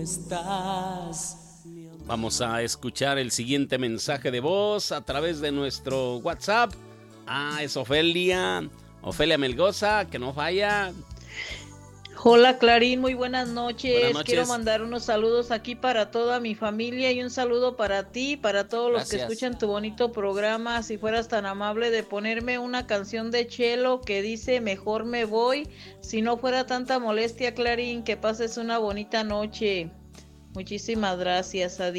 Vamos a escuchar el siguiente mensaje de voz a través de nuestro WhatsApp. Es Ofelia Melgoza, que no falla. Hola Clarín, muy buenas noches. Buenas noches. Quiero mandar unos saludos aquí para toda mi familia y un saludo para ti, para todos los que Gracias. escuchan tu bonito programa. Si fueras tan amable de ponerme una canción de Chelo que dice Mejor me voy. Si no fuera tanta molestia, Clarín, que pases una bonita noche. Muchísimas gracias, adiós.